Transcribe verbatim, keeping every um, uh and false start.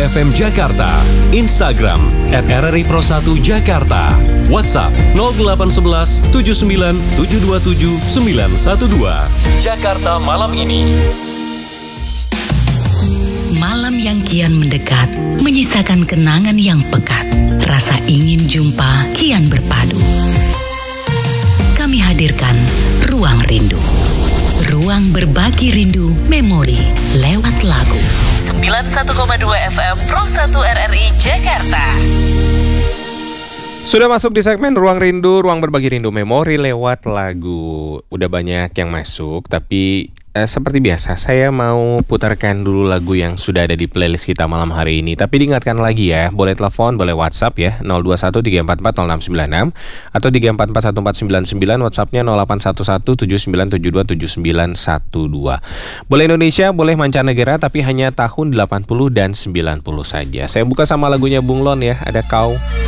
F M Jakarta, Instagram at R R I Pro satu Jakarta, WhatsApp nol delapan satu satu tujuh sembilan tujuh dua tujuh sembilan satu dua. Jakarta malam ini. Malam yang kian mendekat, menyisakan kenangan yang pekat. Rasa ingin jumpa kian berpadu. Kami hadirkan Ruang Rindu. Ruang berbagi rindu memori lewat lagu. sembilan puluh satu koma dua F M Pro satu R R I Jakarta. Sudah masuk di segmen Ruang Rindu, ruang berbagi rindu memori lewat lagu. Udah banyak yang masuk, tapi eh, seperti biasa saya mau putarkan dulu lagu yang sudah ada di playlist kita malam hari ini. Tapi diingatkan lagi ya, boleh telepon, boleh WhatsApp ya, nol dua satu tiga empat empat nol enam sembilan enam atau tiga empat empat satu empat sembilan sembilan, WhatsAppnya nol delapan satu satu tujuh sembilan tujuh dua tujuh sembilan satu dua. Boleh Indonesia, boleh mancanegara, tapi hanya tahun delapan puluh dan sembilan puluh saja. Saya buka sama lagunya Bunglon ya, ada Kau.